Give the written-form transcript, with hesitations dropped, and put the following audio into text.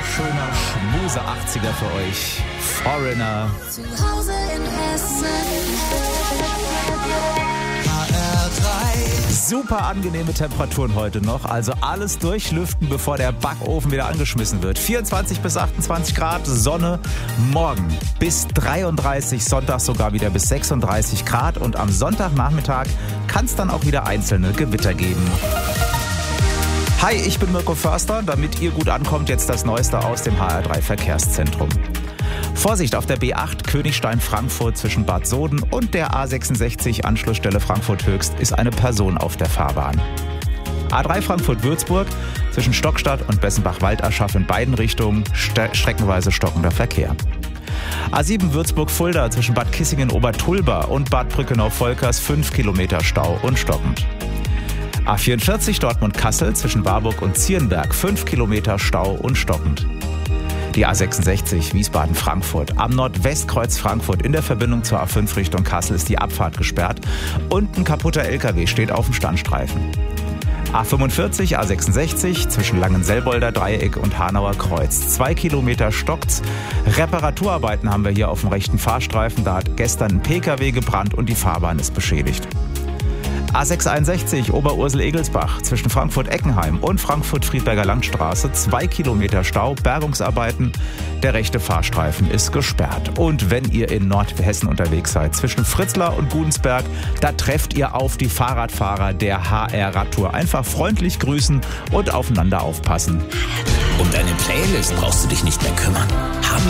wunderschöner Schmuse 80er für euch. Foreigner. Zu Hause in Hessen. Super angenehme Temperaturen heute noch, also alles durchlüften, bevor der Backofen wieder angeschmissen wird. 24 bis 28 Grad, Sonne, morgen bis 33, Sonntag sogar wieder bis 36 Grad und am Sonntagnachmittag kann es dann auch wieder einzelne Gewitter geben. Hi, ich bin Mirko Förster, damit ihr gut ankommt, jetzt das Neueste aus dem HR3 Verkehrszentrum. Vorsicht auf der B8 Königstein-Frankfurt zwischen Bad Soden und der A66 Anschlussstelle Frankfurt-Höchst ist eine Person auf der Fahrbahn. A3 Frankfurt-Würzburg zwischen Stockstadt und Bessenbach-Walderschaff in beiden Richtungen streckenweise stockender Verkehr. A7 Würzburg-Fulda zwischen Bad Kissingen-Obertulba und Bad Brückenau-Volkers 5 Kilometer Stau und stockend. A44 Dortmund-Kassel zwischen Warburg und Zierenberg 5 Kilometer Stau und stockend. Die A66 Wiesbaden-Frankfurt am Nordwestkreuz Frankfurt in der Verbindung zur A5 Richtung Kassel ist die Abfahrt gesperrt und ein kaputter LKW steht auf dem Standstreifen. A45 A66 zwischen Langenselbolder Dreieck und Hanauer Kreuz. 2 Kilometer stockt's. Reparaturarbeiten haben wir hier auf dem rechten Fahrstreifen. Da hat gestern ein PKW gebrannt und die Fahrbahn ist beschädigt. A661 Oberursel-Egelsbach zwischen Frankfurt-Eckenheim und Frankfurt-Friedberger Landstraße 2 Kilometer Stau, Bergungsarbeiten. Der rechte Fahrstreifen ist gesperrt. Und wenn ihr in Nordhessen unterwegs seid, zwischen Fritzlar und Gudensberg, da trefft ihr auf die Fahrradfahrer der HR Radtour. Einfach freundlich grüßen und aufeinander aufpassen. Um deine Playlist brauchst du dich nicht mehr kümmern. Haben